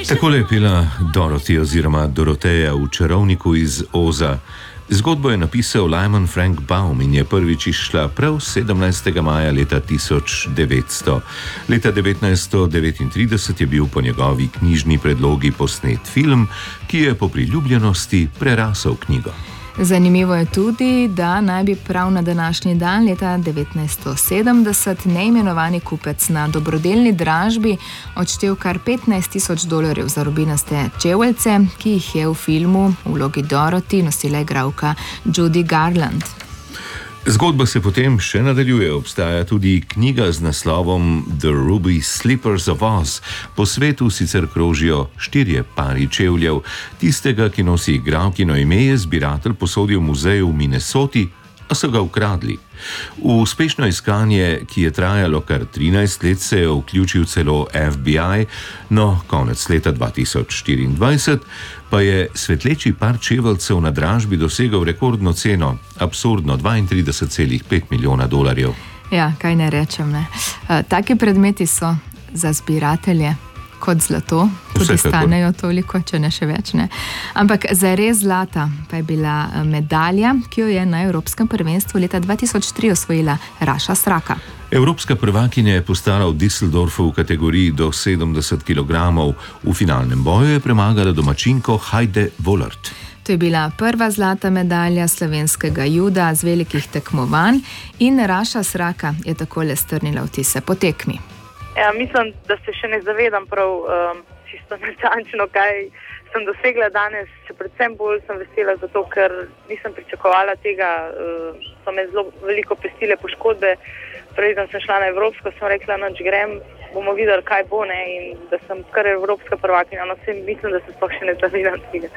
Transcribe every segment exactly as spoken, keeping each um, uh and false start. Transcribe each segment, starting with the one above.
Takole je pela Dorothy oziroma Doroteja v Čarovniku iz Oza. Zgodbo je napisal Lyman Frank Baum in je prvič izšla prav sedemnajstega maja leta tisoč devetsto. Leta devetnajststo devetintrideset je bil po njegovi knjižni predlogi posnet film, ki je po priljubljenosti prerasel knjigo. Zanimivo je tudi, da naj bi prav na današnji dan leta devetnajststo sedemdeset neimenovani kupec na dobrodelni dražbi odštel kar petnajst tisoč dolarjev za rubinaste čeveljce, ki jih je v filmu v vlogi Dorothy nosila igralka Judy Garland. Zgodba se potem še nadaljuje. Obstaja tudi knjiga z naslovom The Ruby Slippers of Oz. Po svetu sicer krožijo štirje pari čevljev. Tistega, ki nosi igralkino ime, je zbiratelj posodil v muzeju v Minnesoti, a so ga ukradli. V uspešno iskanje, ki je trajalo kar trinajst let, se je vključil celo F B I, no konec leta dva tisoč štiriindvajset pa je svetleči par čeveljcev na dražbi dosegel rekordno ceno, absurdno dvaintrideset celih pet milijona dolarjev. Ja, kaj ne rečem, ne. Uh, taki predmeti so za zbiratelje kot zlato, tudi stanejo toliko, če ne še več, ne. Ampak zares zlata pa je bila medalja, ki jo je na Evropskem prvenstvu leta dva tisoč tri osvojila Raša Sraka. Evropska prvakinja je postala v Düsseldorfu v kategoriji do sedemdeset kilogramov. V finalnem boju je premagala domačinko Heide Wollert. To je bila prva zlata medalja slovenskega juda z velikih tekmovanj in Raša Sraka je takole strnila vtise po tekmi. Ja, mislim, da se še ne zavedam prav um, čisto natančno, kaj sem dosegla danes. Še predvsem bolj sem vesela zato, ker nisem pričakovala tega. Uh, so me zelo veliko pestile poškodbe. Preden sem šla na Evropsko, sem rekla, noč grem, bomo videli, kaj bo, ne, in da sem kar evropska prvakinja. No, sem, mislim, da se sploh še ne zavedam tega.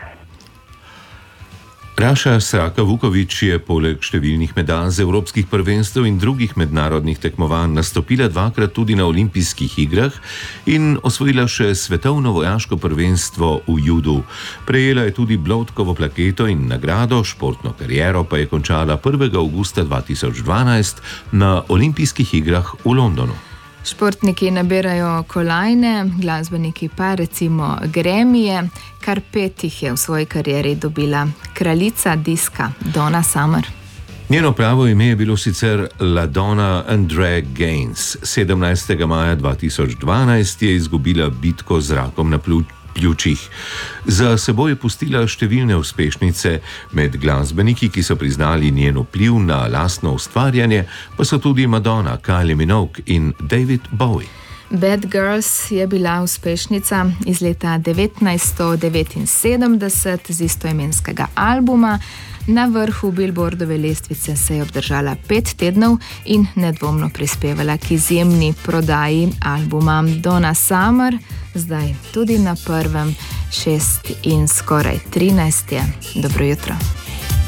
Raša Sraka Vuković je poleg številnih medalj z evropskih prvenstev in drugih mednarodnih tekmovanj nastopila dvakrat tudi na olimpijskih igrah in osvojila še svetovno vojaško prvenstvo v judu. Prejela je tudi Bloudkovo plaketo in nagrado, športno kariero pa je končala prvega avgusta dva tisoč dvanajst na olimpijskih igrah v Londonu. Športniki nabirajo kolajne, glasbeniki pa recimo Gramije, kar pet jih je v svoji karieri dobila kraljica diska Donna Summer. Njeno pravo ime je bilo sicer LaDonna Andrea Gaines. sedemnajstega maja dva tisoč dvanajst je izgubila bitko z rakom na pljučih. Za seboj je pustila številne uspešnice. Med glasbeniki, ki so priznali njen vpliv na lastno ustvarjanje, pa so tudi Madonna, Kylie Minogue in David Bowie. Bad Girls je bila uspešnica iz leta devetnajststo devetinsedemdeset z istoimenskega albuma. Na vrhu Billboardove lestvice se je obdržala pet tednov in nedvomno prispevala k izjemni prodaji albuma Donna Summer, zdaj tudi na prvem, šest in skoraj trinajst je. Dobro jutro.